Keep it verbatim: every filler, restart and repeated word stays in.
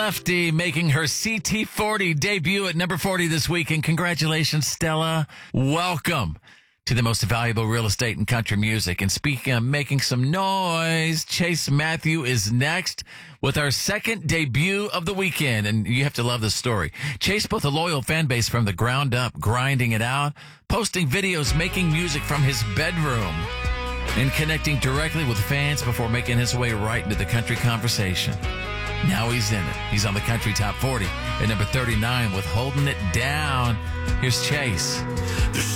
Lefty making her C T forty debut at number forty this week. And congratulations, Stella. Welcome to the most valuable real estate in country music. And speaking of making some noise, Chase Matthew is next with our second debut of the weekend. And you have to love this story. Chase built a loyal fan base from the ground up, grinding it out, posting videos, making music from his bedroom, and connecting directly with fans before making his way right into the country conversation. Now he's in it. He's on the Country Top forty at number thirty-nine with Holding It Down. Here's Chase.